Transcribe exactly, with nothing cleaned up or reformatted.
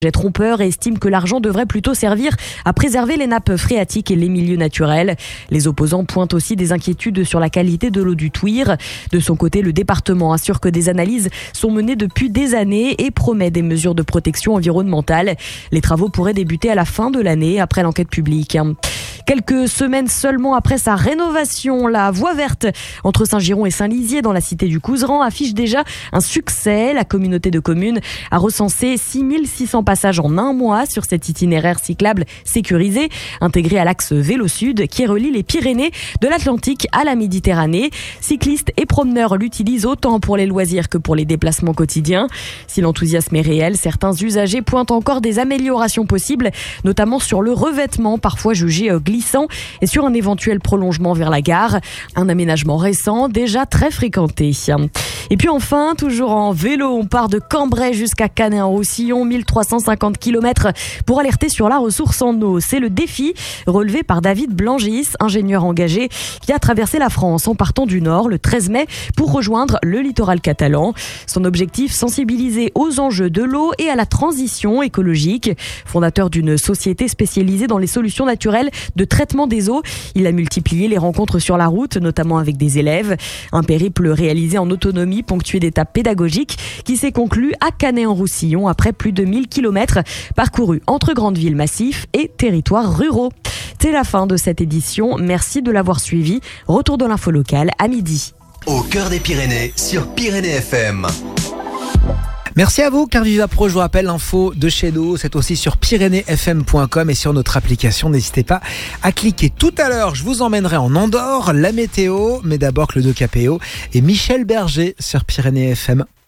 Est trompeur et estime que l'argent devrait plutôt servir à préserver les nappes phréatiques et les milieux naturels. Les opposants pointent aussi des inquiétudes sur la qualité de l'eau du Tuir. De son côté, le département assure que des analyses sont menées depuis des années et promet des mesures de protection environnementale. Les travaux pourraient débuter à la fin de l'année après l'enquête publique. Quelques semaines seulement après sa rénovation, la voie verte entre Saint-Giron et Saint-Lizier dans la cité du Couserans affiche déjà un succès. La communauté de communes a recensé six mille six cents passages en un mois sur cet itinéraire cyclable sécurisé, intégré à l'axe Vélo Sud qui relie les Pyrénées de l'Atlantique à la Méditerranée. Cyclistes et promeneurs l'utilisent autant pour les loisirs que pour les déplacements quotidiens. Si l'enthousiasme est réel, certains usagers pointent encore des améliorations possibles, notamment sur le revêtement, parfois jugé glissant, et sur un éventuel prolongement vers la gare. Un aménagement récent, déjà très fréquenté. Et puis enfin, toujours en vélo, on part de Cambrai jusqu'à Canet-en-Roussillon, mille trois cent cinquante kilomètres pour alerter sur la ressource en eau. C'est le défi relevé par David Blangis, ingénieur engagé, qui a traversé la France en partant du nord le treize mai pour rejoindre le littoral catalan. Son objectif, sensibiliser aux enjeux de l'eau et à la transition écologique. Fondateur d'une société spécialisée dans les solutions naturelles de traitement des eaux, il a multiplié les rencontres sur la route, notamment avec des élèves. Un périple réalisé en autonomie, ponctué d'étapes pédagogiques, qui s'est conclu à Canet-en-Roussillon après plus de mille kilomètres parcourus entre grandes villes massifs et territoires ruraux. C'est la fin de cette édition. Merci de l'avoir suivi. Retour de l'info locale à midi. Au cœur des Pyrénées sur Pyrénées F M. Merci à vous, car Viva Pro, je vous rappelle, l'info de chez nous, c'est aussi sur pyrénées f m point com et sur notre application. N'hésitez pas à cliquer. Tout à l'heure, je vous emmènerai en Andorre, la météo, mais d'abord Claude Capéo et Michel Berger sur Pyrénées F M.